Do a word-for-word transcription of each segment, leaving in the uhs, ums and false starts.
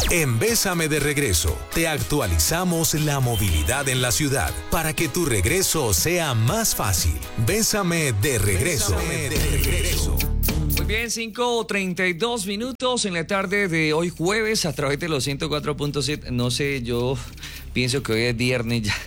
En Bésame de Regreso, te actualizamos la movilidad en la ciudad para que tu regreso sea más fácil. Bésame de Regreso. Bésame de regreso. Muy bien, cinco treinta y dos minutos en la tarde de hoy jueves a través de los ciento cuatro punto siete. No sé, yo pienso que hoy es viernes ya.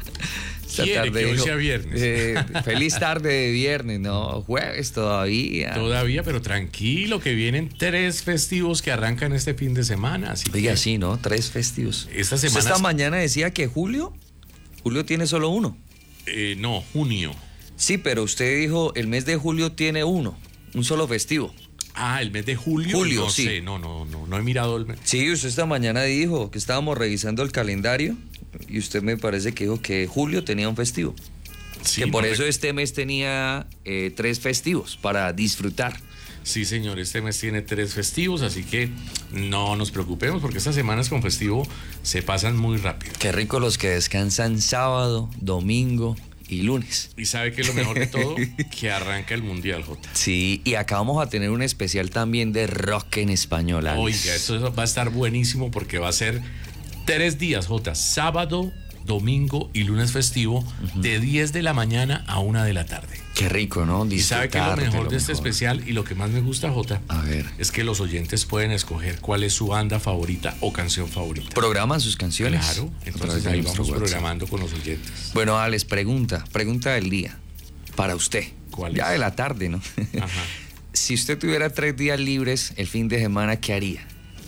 Quiere que hoy sea viernes. Eh, feliz tarde de viernes, no, jueves todavía. Todavía, pero tranquilo, que vienen tres festivos que arrancan este fin de semana. Así Oiga, que sí, ¿no? Tres festivos. Esta semana. Esta mañana decía que julio, julio tiene solo uno. Eh, no, junio. Sí, pero usted dijo el mes de julio tiene uno, un solo festivo. Ah, el mes de julio. Julio, no sí. sé, no, no, no, no he mirado el mes. Sí, usted esta mañana dijo que estábamos revisando el calendario y usted me parece que dijo que julio tenía un festivo. Sí, que por no eso me... este mes tenía eh, tres festivos para disfrutar. Sí, señor, este mes tiene tres festivos, así que no nos preocupemos porque estas semanas con festivo se pasan muy rápido. Qué rico los que descansan sábado, domingo y lunes. Y sabe que es lo mejor de todo, que arranca el Mundial, Jota. Sí, y acá vamos a tener un especial también de rock en español, Alex. Oiga, eso va a estar buenísimo porque va a ser tres días, Jota, sábado, domingo y lunes festivo, uh-huh. de diez de la mañana a una de la tarde. Qué rico, ¿no? Y sabe que lo mejor lo de este mejor. especial y lo que más me gusta, Jota, a ver, es que los oyentes pueden escoger cuál es su banda favorita o canción favorita. ¿Programan sus canciones? Claro, entonces ahí vamos programando con los oyentes. Bueno, Alex, pregunta, pregunta del día, para usted. ¿Cuál es? Ya de la tarde, ¿no? Ajá. Si usted tuviera tres días libres el fin de semana, ¿qué haría?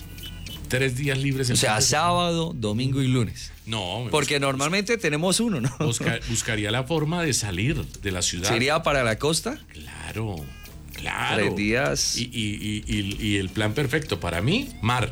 Tres días libres. O sea, sábado, domingo y lunes. No. Porque busca, normalmente busca, tenemos uno, ¿no? Busca, buscaría la forma de salir de la ciudad. ¿Sería para la costa? Claro, claro. Tres días. Y, y, y, y, y el plan perfecto para mí, mar.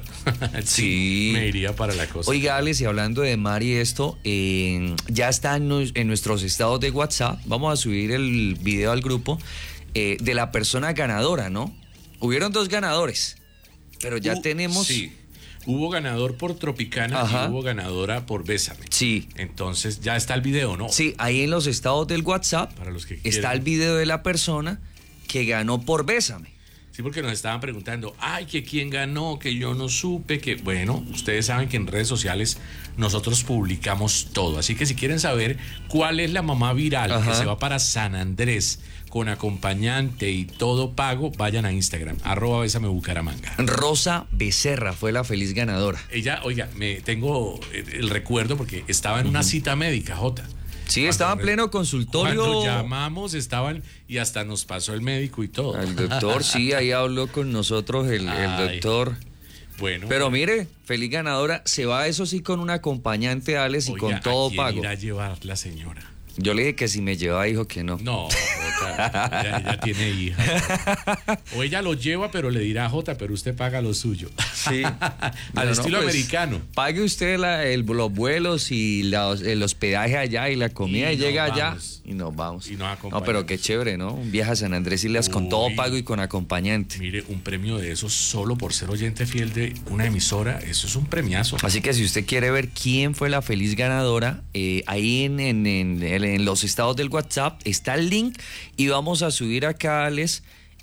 Sí. Me iría para la costa. Oiga, Alex, y hablando de mar y esto, eh, ya está en, en nuestros estados de WhatsApp. Vamos a subir el video al grupo eh, de la persona ganadora, ¿no? Hubieron dos ganadores, pero ya uh, tenemos... Sí. Hubo ganador por Tropicana. Ajá. Y hubo ganadora por Bésame. Sí. Entonces ya está el video, ¿no? Sí, ahí en los estados del WhatsApp para los que está quieren. El video de la persona que ganó por Bésame. Sí, porque nos estaban preguntando, ay, que quién ganó, que yo no supe, que bueno, ustedes saben que en redes sociales nosotros publicamos todo. Así que si quieren saber cuál es la mamá viral, ajá, que se va para San Andrés con acompañante y todo pago, vayan a Instagram, arroba Bésame Bucaramanga. Rosa Becerra fue la feliz ganadora. Ella, oiga, me tengo el recuerdo porque estaba en una uh-huh. cita médica, Jota. Sí, cuando estaba en pleno consultorio. Cuando llamamos estaban y hasta nos pasó el médico y todo. El doctor, sí, ahí habló con nosotros el, el doctor. Bueno. Pero mire, feliz ganadora, se va eso sí con un acompañante, Alex, y oiga, con todo ¿a quién pago. irá a llevar la señora? Yo le dije que si me llevaba, dijo que no. No, Jota, ella, ella tiene hija. O ella lo lleva, pero le dirá, Jota, pero usted paga lo suyo. Sí. Al Bueno, estilo no, pues, americano. Pague usted la, el, los vuelos y la, el hospedaje allá y la comida y, y llega allá vamos. y nos vamos. Y nos no, pero qué chévere, ¿no? Un viaje a San Andrés Islas con todo pago y con acompañante. Mire, un premio de esos solo por ser oyente fiel de una emisora, eso es un premiazo. Así que si usted quiere ver quién fue la feliz ganadora, eh, ahí en, en, en, en los estados del WhatsApp está el link y vamos a subir acá, Alex,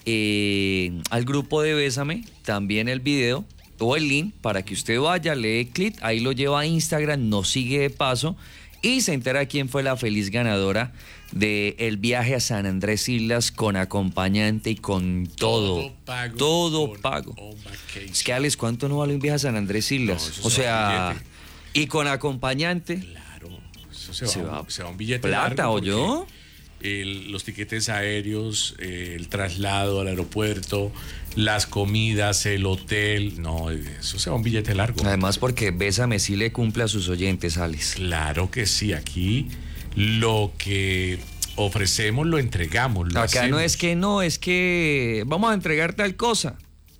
eh, al grupo de Bésame también el video o el link para que usted vaya, le dé clic, ahí lo lleva a Instagram, nos sigue de paso y se entera quién fue la feliz ganadora del viaje a San Andrés Islas con acompañante y con todo. Todo pago. Todo pago. Es que, Alex, ¿cuánto no vale un viaje a San Andrés Islas? No, o sea, y con acompañante. Claro, eso se, se va, va, se va un billete plata, ¿o yo? El, los tiquetes aéreos, eh, el traslado al aeropuerto, las comidas, el hotel, no, eso se va un billete largo. Además porque Bésame sí le cumple a sus oyentes, Alex. Claro que sí, aquí lo que ofrecemos lo entregamos. Lo Acá hacemos. no es que no, es que vamos a entregar tal cosa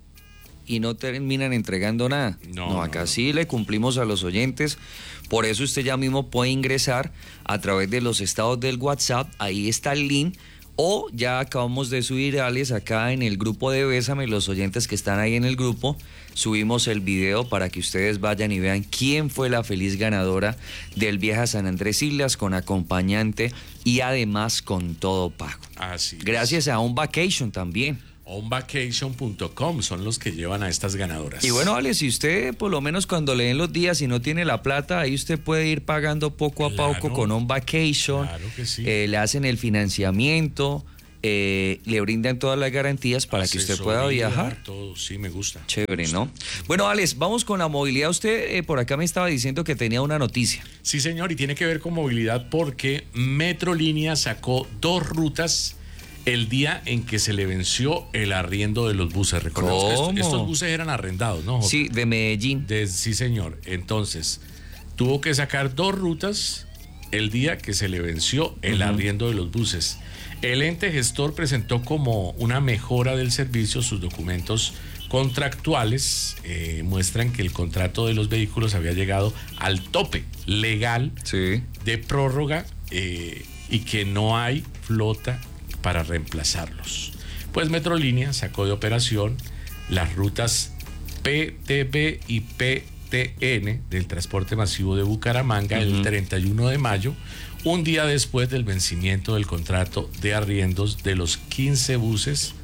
y no terminan entregando nada. No, no acá no, sí le cumplimos a los oyentes. Por eso usted ya mismo puede ingresar a través de los estados del WhatsApp, ahí está el link, o ya acabamos de subir, Alex, acá en el grupo de Bésame, los oyentes que están ahí en el grupo, subimos el video para que ustedes vayan y vean quién fue la feliz ganadora del viaje a San Andrés Islas con acompañante y además con todo pago. Así Gracias es. a un vacation también. onvacation punto com son los que llevan a estas ganadoras. Y bueno, Ale, si usted por lo menos cuando le den los días y no tiene la plata, ahí usted puede ir pagando poco a Claro, poco con On Vacation. Claro que sí. Eh, le hacen el financiamiento, eh, le brindan todas las garantías para que usted pueda Asesoría, viajar. Todo, sí, me gusta. Chévere, ¿no? Bueno, Alex, vamos con la movilidad. Usted eh, por acá me estaba diciendo que tenía una noticia. Sí, señor, y tiene que ver con movilidad porque Metrolínea sacó dos rutas el día en que se le venció el arriendo de los buses. Recordemos que ¿Cómo? estos, estos buses eran arrendados, ¿no, Jota? Sí, de Medellín. De- sí, señor. Entonces, tuvo que sacar dos rutas el día que se le venció el Ujú. arriendo de los buses. El ente gestor presentó como una mejora del servicio sus documentos contractuales. Eh, muestran que el contrato de los vehículos había llegado al tope legal Sí. de prórroga eh, y que no hay flota para reemplazarlos. Pues Metrolínea sacó de operación las rutas P T B y P T N del transporte masivo de Bucaramanga el Ujú. treinta y uno de mayo, un día después del vencimiento del contrato de arriendos de los quince buses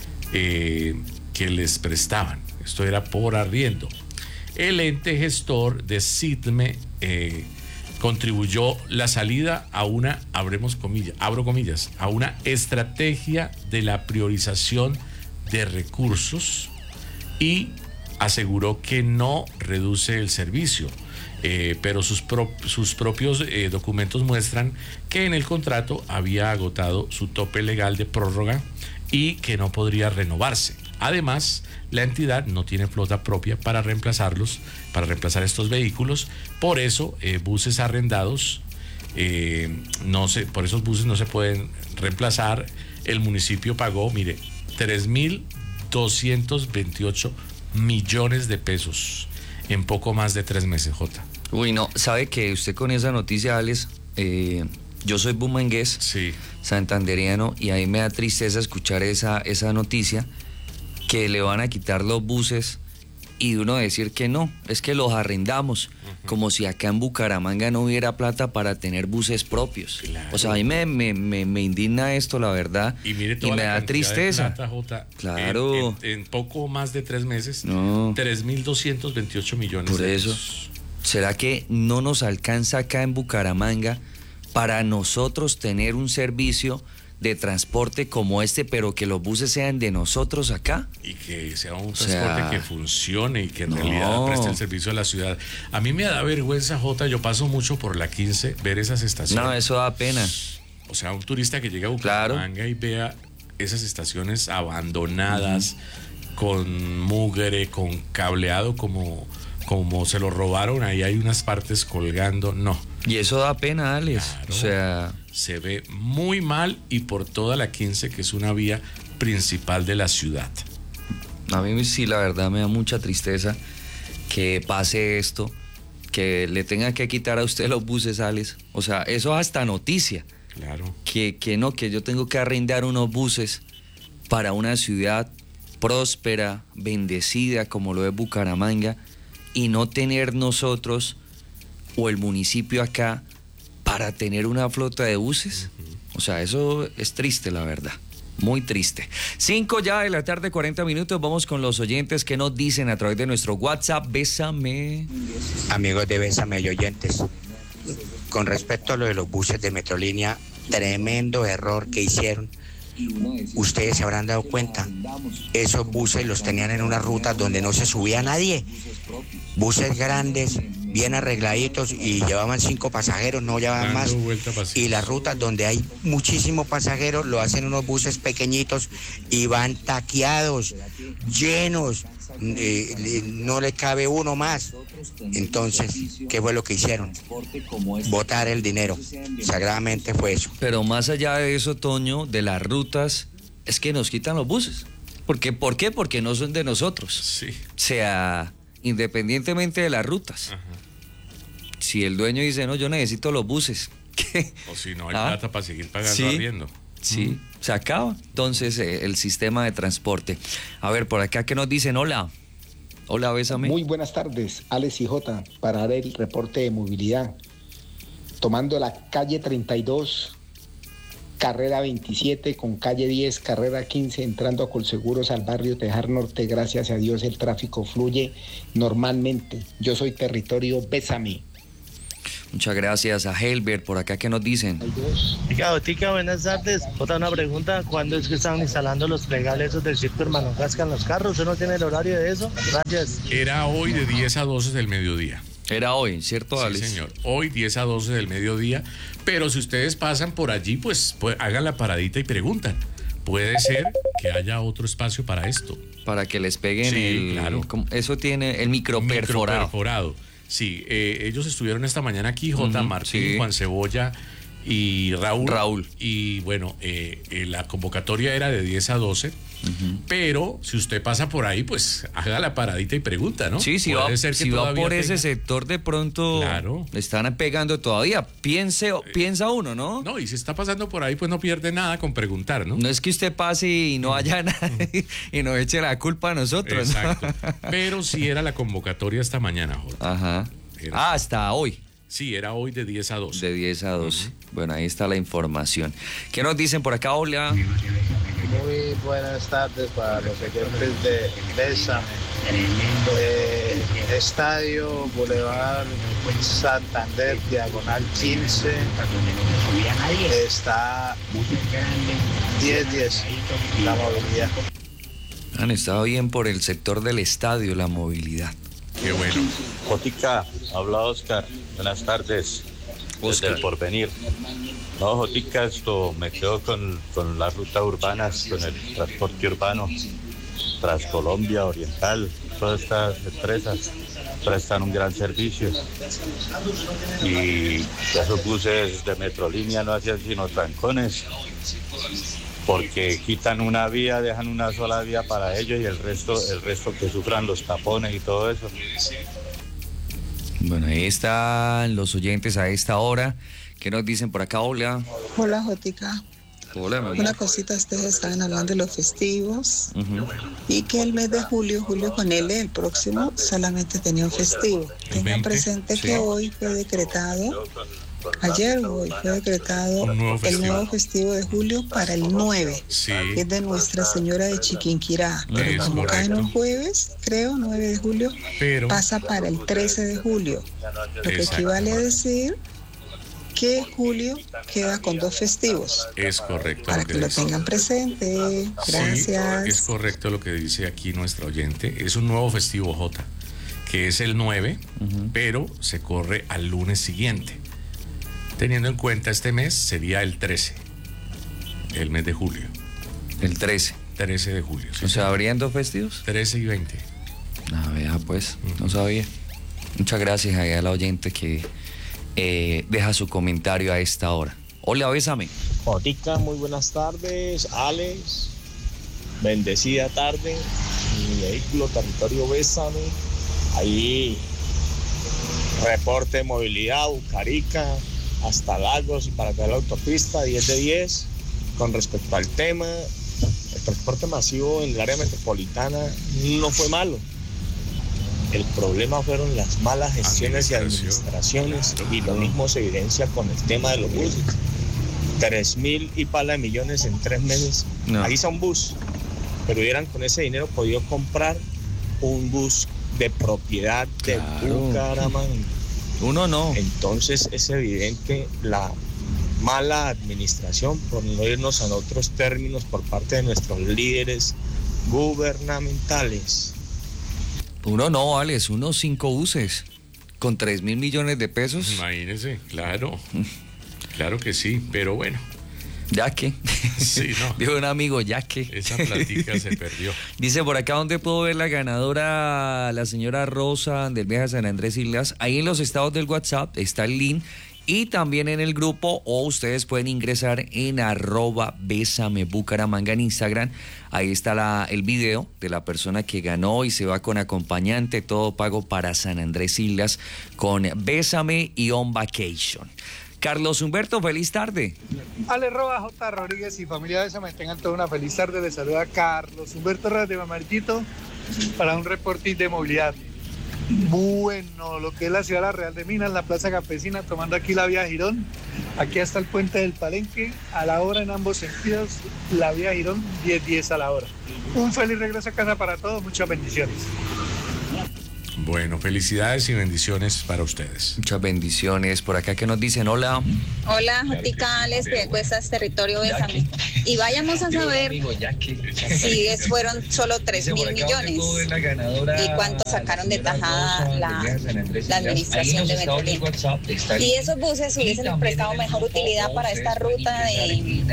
eh, que les prestaban. Esto era por arriendo. El ente gestor de SITME eh, contribuyó la salida a una, abremos comillas, abro comillas, a una estrategia de la priorización de recursos y aseguró que no reduce el servicio. Eh, pero sus, pro- sus propios eh, documentos muestran que en el contrato había agotado su tope legal de prórroga y que no podría renovarse. Además, la entidad no tiene flota propia para reemplazarlos, para reemplazar estos vehículos. Por eso, eh, buses arrendados, eh, no se, por esos buses no se pueden reemplazar. El municipio pagó, mire, tres mil doscientos veintiocho millones de pesos en poco más de tres meses, Jota. Uy, no, sabe que usted con esa noticia, Alex, eh, yo soy bumangués, Sí. santanderiano, y a mí me da tristeza escuchar esa, esa noticia, que le van a quitar los buses y de uno decir que no, es que los arrendamos, uh-huh. como si acá en Bucaramanga no hubiera plata para tener buses propios. Claro. O sea, a mí me, me, me, me indigna esto, la verdad, Y mire toda y me la da cantidad tristeza. de plata, Jota. Claro. En, en- en poco más de tres meses, No. tres mil doscientos veintiocho millones Por de eso. pesos. ¿Será que no nos alcanza acá en Bucaramanga para nosotros tener un servicio de transporte como este, pero que los buses sean de nosotros acá? Y que sea un O transporte sea, que funcione y que en no. realidad preste el servicio a la ciudad. A mí me da vergüenza, Jota, yo paso mucho por la quince, ver esas estaciones. No, eso da pena. O sea, un turista que llega a Claro. Bucaramanga y vea esas estaciones abandonadas, uh-huh. con mugre, con cableado como, como se lo robaron, ahí hay unas partes colgando, no. Y eso da pena, Alex. Claro. O sea, Se ve muy mal y por toda la quince, que es una vía principal de la ciudad. a mí sí, la verdad, me da mucha tristeza que pase esto, que le tengan que quitar a usted los buses, Alex. O sea, eso hasta noticia. Claro. Que, que no, que yo tengo que arrendar unos buses para una ciudad próspera, bendecida como lo es Bucaramanga, y no tener nosotros o el municipio acá para tener una flota de buses. O sea, eso es triste, la verdad. Muy triste. Cinco ya de la tarde, cuarenta minutos. Vamos con los oyentes que nos dicen a través de nuestro WhatsApp. Bésame. Amigos de Bésame y oyentes, con respecto a lo de los buses de Metrolínea, tremendo error que hicieron. Ustedes se habrán dado cuenta, esos buses los tenían en una ruta donde no se subía nadie. Buses grandes, bien arregladitos, y llevaban cinco pasajeros, no llevaban Dando más. vuelta pasillo. Y las rutas donde hay muchísimos pasajeros lo hacen unos buses pequeñitos y van taqueados, llenos, eh, no le cabe uno más. Entonces, ¿qué fue lo que hicieron? Botar el dinero. Sagradamente fue eso. Pero más allá de eso, Toño, de las rutas, es que nos quitan los buses. ¿Por qué? ¿Por qué? Porque no son de nosotros. Sí. O sea, independientemente de las rutas. Ajá. Si el dueño dice, no, yo necesito los buses, ¿qué? O si no hay ¿Ah? plata para seguir pagando Sí. arriendo. Sí, se acaba. Entonces, eh, el sistema de transporte. A ver, por acá, ¿qué nos dicen? Hola. Hola, bésame. Muy buenas tardes, Alex y Jota, para dar el reporte de movilidad. Tomando la calle treinta y dos, carrera veintisiete con calle diez, carrera quince, entrando a Colseguros al barrio Tejar Norte. Gracias a Dios el tráfico fluye normalmente. Yo soy Territorio Bésame. Muchas gracias a Helbert. Por acá, ¿qué nos dicen? Tica, Tica, buenas tardes. Otra una pregunta, ¿cuándo es que estaban instalando los plegales esos del circo Hermano Casca en los carros? ¿Usted no tiene el horario de eso? Gracias. Era hoy de diez a doce del mediodía. Era hoy, ¿cierto, Sí, Alex? señor. Hoy diez a doce del mediodía. Pero si ustedes pasan por allí, pues, pues hagan la paradita y preguntan. Puede ser que haya otro espacio para esto. Para que les peguen Sí, el... claro. ¿cómo? Eso tiene el microperforado. Microperforado. Sí, eh, ellos estuvieron esta mañana aquí, J. Ujú, Martín, sí. Juan Cebolla y Raúl. Raúl. Y bueno, eh, eh, la convocatoria era de diez a doce, uh-huh. Pero si usted pasa por ahí, pues haga la paradita y pregunta, ¿no? Sí, si Puede va, ser que si va todavía por tenga... ese sector, de pronto Claro. le están pegando todavía. Piense, piensa uno, ¿no? No, y si está pasando por ahí, pues no pierde nada con preguntar, ¿no? No es que usted pase y no haya nada y nos eche la culpa a nosotros. Exacto. ¿no? Pero sí era la convocatoria esta mañana, Jota. Ajá. Era... Ah, hasta hoy. Sí, era hoy de diez a doce. De diez a doce. Uh-huh. Bueno, ahí está la información. ¿Qué nos dicen por acá, Hola? Muy buenas tardes para los oyentes de Bésame. Eh, Estadio Boulevard Santander, diagonal quince. Está diez diez la movilidad. Han estado bien por el sector del estadio, la movilidad. Qué bueno. Jotica, habla Oscar. Buenas tardes. Oscar. Desde El Porvenir. No, Jotica, esto me quedo con, con las rutas urbanas, con el transporte urbano. Transcolombia, Oriental, todas estas empresas prestan un gran servicio. Y esos buses de Metrolínea no hacían sino trancones, porque quitan una vía, dejan una sola vía para ellos y el resto, el resto que sufran los tapones y todo eso. Bueno, ahí están los oyentes a esta hora. ¿Qué nos dicen por acá? Hola. Hola, Jotica. Hola, mamá. Una cosita, ustedes estaban hablando de los festivos, uh-huh. y que el mes de julio, julio con L, el próximo, solamente tenía un festivo. Tengan presente sí. que hoy fue decretado, ayer o hoy fue decretado nuevo el nuevo festivo de julio para el nueve, sí. que es de Nuestra Señora de Chiquinquirá. Pero es como cae en un jueves, creo, nueve de julio, Pero... pasa para el trece de julio, lo que equivale a decir que julio queda con dos festivos. Es correcto. Para lo que, que lo tengan presente. Gracias. Sí, es correcto lo que dice aquí nuestra oyente. Es un nuevo festivo, J, que es el nueve, uh-huh. pero se corre al lunes siguiente. Teniendo en cuenta este mes, sería el trece, el mes de julio. El trece. trece de julio. Sí, o sea, ¿habrían dos festivos? trece y veinte. Ah, vea, pues, uh-huh. no sabía. Muchas gracias a la oyente que Eh, deja su comentario a esta hora. Hola, Bésame. Jotica, muy buenas tardes. Alex, bendecida tarde. Mi vehículo, Territorio Bésame. Ahí, reporte de movilidad, Bucarica, hasta Lagos y para toda la autopista, diez de diez. Con respecto al tema, el transporte masivo en el área metropolitana no fue malo. El problema fueron las malas gestiones y administraciones, y lo mismo se evidencia con el tema de los buses. Tres mil y pala de millones en tres meses. No. Ahí son bus, pero hubieran con ese dinero podido comprar un bus de propiedad de claro. Bucaramanga. Uno no. Entonces es evidente la mala administración, por no irnos a otros términos, por parte de nuestros líderes gubernamentales. Uno no, Alex, unos cinco buses con tres mil millones de pesos. Imagínese, claro, claro que sí, pero bueno. ¿Ya qué? Sí, no. Dijo un amigo, ¿ya qué? Esa platica se perdió. Dice por acá, ¿dónde puedo ver la ganadora, la señora Rosa del viaje a San Andrés Islas? Ahí en los estados del WhatsApp está el link. Y también en el grupo, o ustedes pueden ingresar en arroba Bésame Bucaramanga en Instagram. Ahí está la, el video de la persona que ganó y se va con acompañante, todo pago para San Andrés Islas con Bésame y On Vacation. Carlos Humberto, feliz tarde. Ale Roa, J. Rodríguez y familia Bésame, tengan toda una feliz tarde. Les saluda Carlos Humberto Raz de Mamarquito para un reporting de movilidad. Bueno, lo que es la ciudad de La Real de Minas, la Plaza Campesina, tomando aquí la vía Girón, aquí hasta el puente del Palenque, a la hora en ambos sentidos, la vía Girón, diez diez a la hora. Un feliz regreso a casa para todos, muchas bendiciones. Bueno, felicidades y bendiciones para ustedes. Muchas bendiciones. Por acá que nos dicen, hola. Hola, Jotica, Alex, Piedecuestas, territorio Bésame. Y vayamos a saber si es, fueron solo tres mil millones y cuánto sacaron de tajada la, la administración de Metrolínea. Y esos buses hubiesen prestado mejor utilidad para esta ruta de,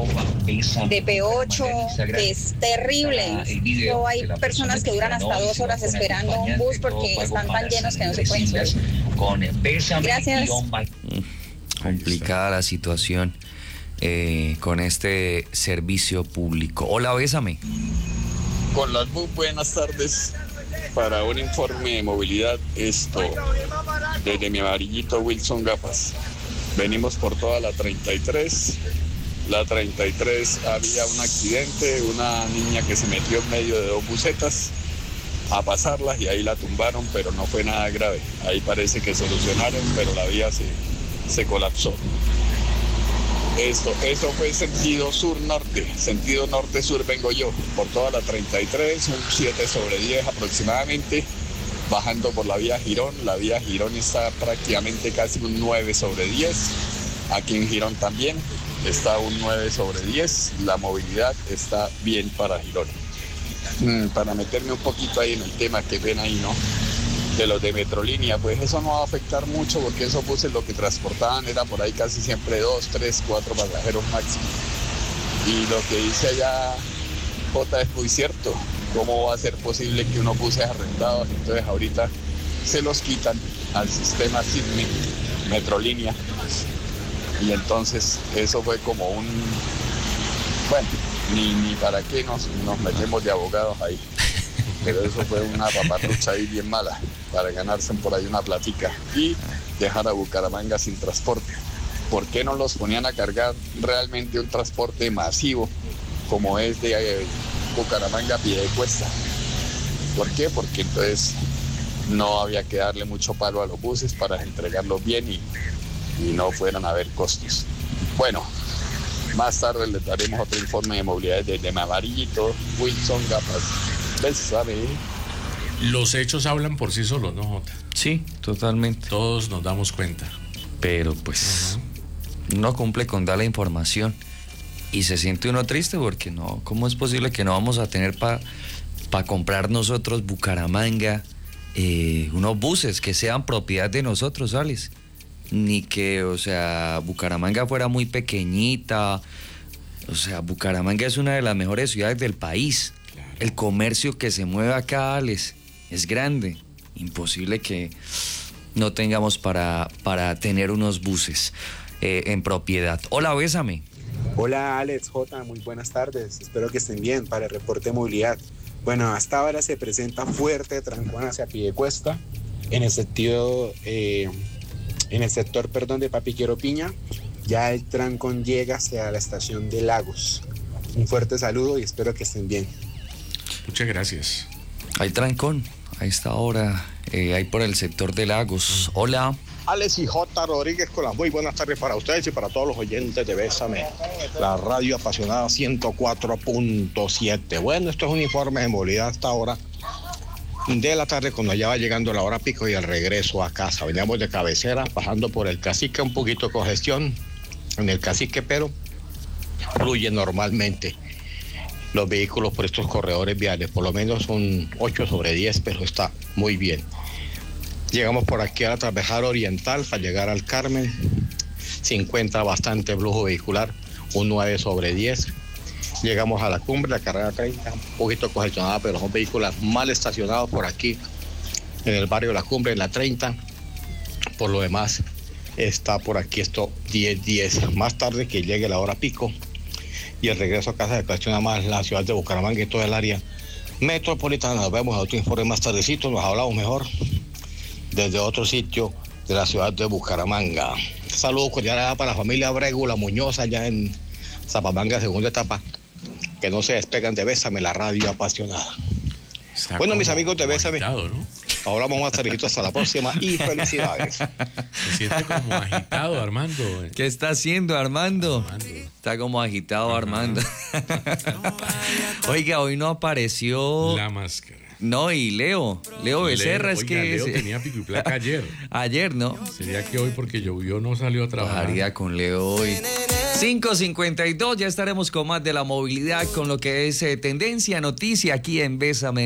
de P ocho, que es terrible. So, hay personas que duran hasta dos horas esperando un bus porque están tan llenos que no se pueden subir. Gracias. Complicada la situación eh, con este servicio público. Hola, Bésame. Con las muy buenas tardes para un informe de movilidad. Esto desde mi amarillito Wilson Gafas. Venimos por toda la treinta y tres. La treinta y tres había un accidente, una niña que se metió en medio de dos busetas a pasarlas y ahí la tumbaron, pero no fue nada grave. Ahí parece que solucionaron, pero la vía se, se colapsó. Esto, eso fue sentido sur-norte, sentido norte-sur vengo yo, por toda la treinta y tres, un siete sobre diez aproximadamente, bajando por la vía Girón. La vía Girón está prácticamente casi un nueve sobre diez, aquí en Girón también está un nueve sobre diez, la movilidad está bien para Girón. Para meterme un poquito ahí en el tema, que ven ahí, ¿no? De los de Metrolínea, pues eso no va a afectar mucho porque esos buses lo que transportaban era por ahí casi siempre dos, tres, cuatro pasajeros máximo. Y lo que dice allá J es muy cierto. ¿Cómo va a ser posible que unos buses arrendados, entonces ahorita se los quitan al sistema Sydney, Metrolínea? Y entonces eso fue como un... Bueno, ni, ni para qué nos, nos metemos de abogados ahí. Pero eso fue una paparrucha ahí bien mala para ganarse por ahí una platica y dejar a Bucaramanga sin transporte. ¿Por qué no los ponían a cargar realmente un transporte masivo como es de eh, Bucaramanga a Piedecuesta? ¿Por qué? Porque entonces no había que darle mucho palo a los buses para entregarlos bien y, y no fueran a haber costos. Bueno, más tarde les daremos otro informe de movilidad desde Mamarillito, Wilson Gafas. Bésame. Los hechos hablan por sí solos, ¿no, Jota? Sí, totalmente. Todos nos damos cuenta. Pero pues uh-huh. no cumple con dar la información y se siente uno triste porque no, ¿cómo es posible que no vamos a tener para pa comprar nosotros Bucaramanga eh, unos buses que sean propiedad de nosotros, Alex? Ni que, o sea, Bucaramanga fuera muy pequeñita. O sea, Bucaramanga es una de las mejores ciudades del país. Claro. El comercio que se mueve acá, Alex, es grande. Imposible que no tengamos para, para tener unos buses eh, en propiedad. Hola, Bésame. Hola, Alex, J, muy buenas tardes. Espero que estén bien para el reporte de movilidad. Bueno, hasta ahora se presenta fuerte trancón hacia Piedecuesta en el sentido... Eh, En el sector, perdón, de Papiquero Piña, ya el trancón llega hacia la estación de Lagos. Un fuerte saludo y espero que estén bien. Muchas gracias. Hay trancón a esta hora, eh, ahí por el sector de Lagos. Hola. Alex y J. Rodríguez con las muy buenas tardes para ustedes y para todos los oyentes de Bésame, la radio apasionada ciento cuatro punto siete. Bueno, esto es un informe de movilidad hasta ahora de la tarde, cuando ya va llegando la hora pico y el regreso a casa. Veníamos de cabecera, bajando por el Cacique, un poquito de congestión en el Cacique, pero fluye normalmente los vehículos por estos corredores viales. Por lo menos son ocho sobre diez, pero está muy bien. Llegamos por aquí a la Travesera Oriental para llegar al Carmen. Se encuentra bastante flujo vehicular, un nueve sobre diez. Llegamos a la cumbre, la carrera treinta, un poquito congestionada, pero son vehículos mal estacionados por aquí, en el barrio de la cumbre, en la treinta. Por lo demás, está por aquí esto diez diez. Más tarde que llegue la hora pico y el regreso a casa se cuestiona más la ciudad de Bucaramanga y todo el área metropolitana. Nos vemos a otro informe más tardecito, nos hablamos mejor desde otro sitio de la ciudad de Bucaramanga. Saludos cordiales para la familia Abrego, la Muñoz, allá en Zapamanga, segunda etapa. Que no se despegan de Bésame, la radio apasionada. Está bueno, mis amigos de Bésame, ¿no? Hablamos más tardecito, hasta la próxima y felicidades. Se siente como agitado, Armando. ¿Qué está haciendo, Armando? Armando. Está como agitado, ajá, Armando. Oiga, hoy no apareció... La máscara. No, y Leo, Leo Becerra, Leo, es oiga, que... Leo tenía pico y placa ayer. Ayer, ¿no? Sería que hoy porque llovió no salió a trabajar. Bajaría con Leo hoy. cinco cincuenta y dos, ya estaremos con más de la movilidad, con lo que es eh, tendencia, noticia aquí en Bésame.